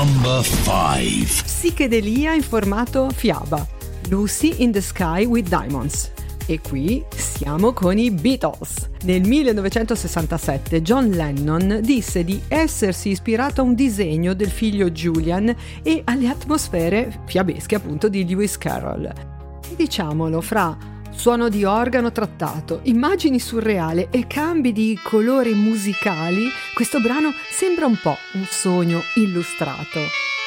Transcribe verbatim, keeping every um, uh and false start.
Number five. Psichedelia in formato fiaba. Lucy in the Sky with Diamonds. E qui siamo con i Beatles. Nel millenovecentosessantasette John Lennon disse di essersi ispirato a un disegno del figlio Julian e alle atmosfere fiabesche appunto di Lewis Carroll. Diciamolo, fra suono di organo trattato, immagini surreali e cambi di colori musicali, questo brano sembra un po' un sogno illustrato.